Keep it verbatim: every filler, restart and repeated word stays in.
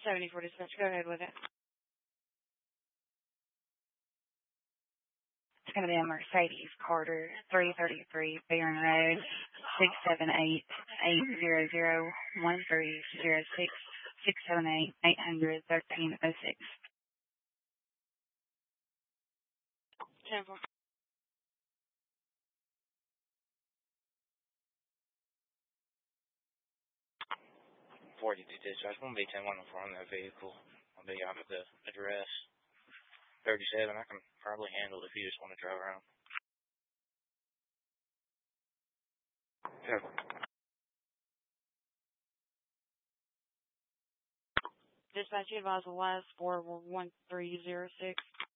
seventy-four dispatch. Go ahead with it. It's going to be a Mercedes Carter, three thirty-three Barron Road, six seven eight, eight zero zero, one three zero six, six seven eight, eight hundred, thirteen oh six. Temple. forty-two dispatch, one B ten one four on that vehicle. I'll be out of the address. thirty-seven, I can probably handle it if you just want to drive around. Yeah. Dispatch, you advise the last four were one three zero six.